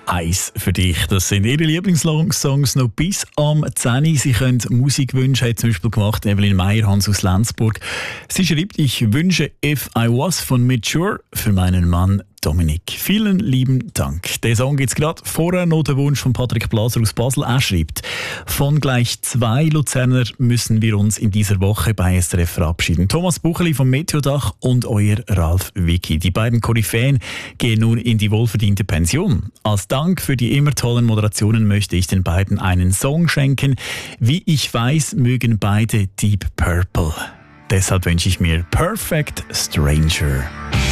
Eis für dich. Das sind ihre Lieblingssongs noch bis am 10. Sie können Musikwünsche, hat zum Beispiel gemacht Evelyn Meyerhans aus Lenzburg. Sie schreibt, ich wünsche If I Was von Mature für meinen Mann Dominik. Vielen lieben Dank. Den Song gibt's gerade. Vorher noch der Wunsch von Patrick Blaser aus Basel. Er schreibt, von gleich 2 Luzerner müssen wir uns in dieser Woche bei SRF verabschieden. Thomas Bucheli vom Meteodach und euer Ralf Wicki. Die beiden Koryphäen gehen nun in die wohlverdiente Pension. Als Dank für die immer tollen Moderationen möchte ich den beiden einen Song schenken. Wie ich weiß, mögen beide Deep Purple. Deshalb wünsche ich mir Perfect Stranger.